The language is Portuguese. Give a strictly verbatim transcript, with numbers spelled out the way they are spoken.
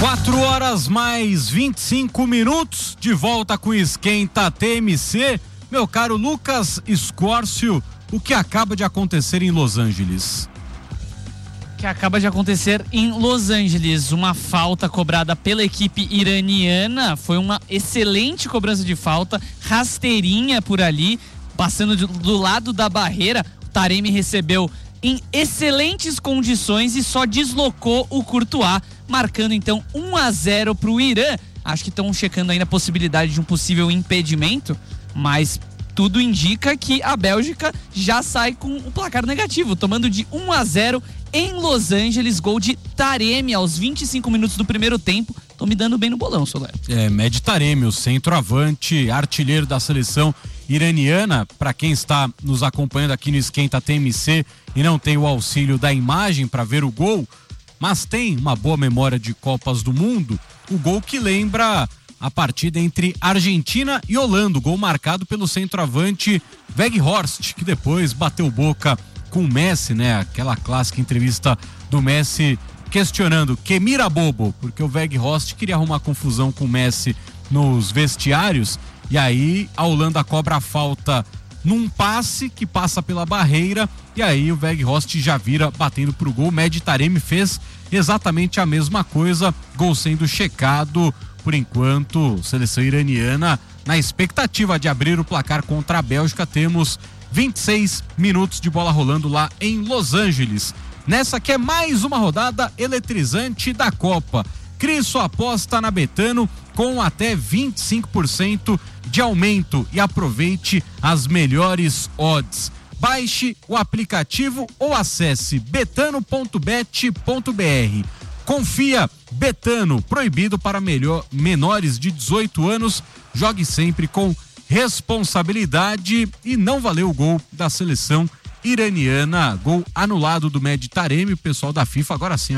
Quatro horas mais vinte e cinco minutos, de volta com o Esquenta T M C. Meu caro Lucas Escórcio, o que acaba de acontecer em Los Angeles? Que acaba de acontecer em Los Angeles, uma falta cobrada pela equipe iraniana, foi uma excelente cobrança de falta, rasteirinha por ali, passando de, do lado da barreira. O Taremi recebeu em excelentes condições e só deslocou o Courtois, marcando então um a zero para o Irã. Acho que estão checando ainda a possibilidade de um possível impedimento, mas tudo indica que a Bélgica já sai com o placar negativo, tomando de um a zero em Los Angeles. Gol de Taremi aos vinte e cinco minutos do primeiro tempo. Tô me dando bem no bolão, Soler. É, Mehdi Taremi, o centroavante, artilheiro da seleção iraniana. Para quem está nos acompanhando aqui no Esquenta T M C e não tem o auxílio da imagem para ver o gol, mas tem uma boa memória de Copas do Mundo, o gol que lembra a partida entre Argentina e Holanda, o gol marcado pelo centroavante Weghorst, que depois bateu boca com o Messi, né? Aquela clássica entrevista do Messi questionando que mira bobo, porque o Weghorst queria arrumar confusão com o Messi nos vestiários, e aí a Holanda cobra a falta num passe que passa pela barreira, e aí o Weghorst já vira batendo pro gol. Mehdi Taremi fez exatamente a mesma coisa, gol sendo checado. Por enquanto, seleção iraniana na expectativa de abrir o placar contra a Bélgica. Temos vinte e seis minutos de bola rolando lá em Los Angeles. Nessa que é mais uma rodada eletrizante da Copa. Crie sua aposta na Betano com até vinte e cinco por cento de aumento e aproveite as melhores odds. Baixe o aplicativo ou acesse betano ponto bet ponto br. Confia, Betano, proibido para melhor, menores de dezoito anos. Jogue sempre com responsabilidade. E não valeu o gol da seleção iraniana, gol anulado do Mehdi Taremi. O pessoal da FIFA agora sim